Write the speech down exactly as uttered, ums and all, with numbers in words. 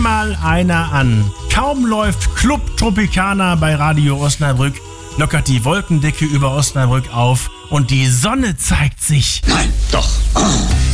mal einer an. Kaum läuft Club Tropicana bei Radio Osnabrück, lockert die Wolkendecke über Osnabrück auf und die Sonne zeigt sich. Nein, doch. Oh.